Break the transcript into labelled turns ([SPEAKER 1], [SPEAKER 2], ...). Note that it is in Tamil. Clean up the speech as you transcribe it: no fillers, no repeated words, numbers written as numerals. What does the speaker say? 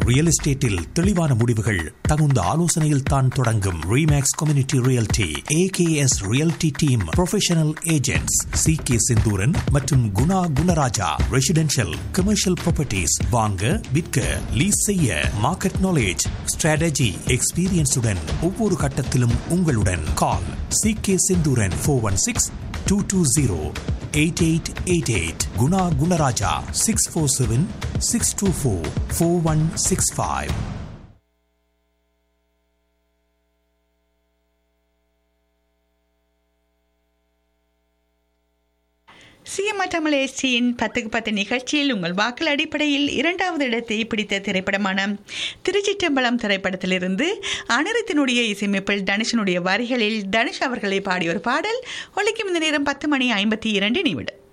[SPEAKER 1] ரியல் எஸ்டேட்டில் தெளிவான முடிவுகள் தகுந்த ஆலோசனையில் தான் தொடங்கும். Remakes community realty, AKS realty team, professional agents C K Senthuran மற்றும் Guna Gunaraja. Residential commercial properties வாங்க விற்க லீஸ் செய்ய மார்க்கெட் நாலேஜ் ஸ்ட்ராட்டஜி எக்ஸ்பீரியன்ஸுடன் ஒவ்வொரு கட்டத்திலும் உங்களுடன். கால் C K Senthuran 416-220-8888. Guna Gunaraja 647-624-4165.
[SPEAKER 2] CMR Tamil எஸ்டியின் 10க்கு 10 நிகழ்ச்சியில் உங்கள் வாக்கள் அடிப்படையில் 2வது இடத்தை பிடித்த திரைப்படமான திருச்சிற்றம்பலம் திரைப்படத்திலிருந்து அனிருத்தினுடைய இசையமைப்பில் தனுஷனுடைய வரிகளில் தனுஷ் அவர்களை பாடிய ஒரு பாடல் ஒலிக்கும் இந்த நேரம் 10:52